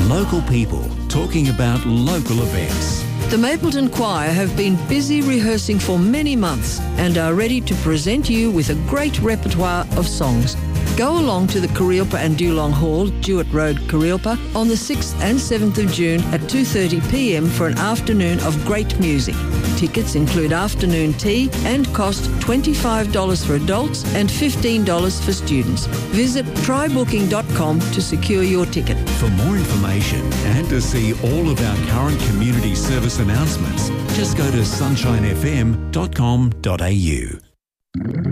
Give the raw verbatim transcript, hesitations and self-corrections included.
Local people talking about local events. The Mapleton Choir have been busy rehearsing for many months and are ready to present you with a great repertoire of songs. Go along to the Kurilpa and Dulong Hall, Jewett Road, Kurilpa, on the sixth and seventh of June at two thirty p m for an afternoon of great music. Tickets include afternoon tea and cost twenty-five dollars for adults and fifteen dollars for students. Visit try booking dot com to secure your ticket. For more information and to see all of our current community service announcements, just go to sunshine f m dot com dot a u.